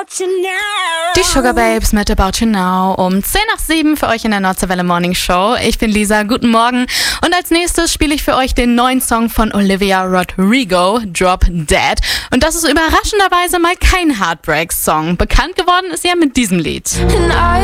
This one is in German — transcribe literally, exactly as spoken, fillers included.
Die Sugar Babes mit About You Now um zehn nach sieben für euch in der Nordseewelle Morning Show. Ich bin Lisa, guten Morgen. Und als nächstes spiele ich für euch den neuen Song von Olivia Rodrigo, Drop Dead. Und das ist überraschenderweise mal kein Heartbreak-Song. Bekannt geworden ist er mit diesem Lied.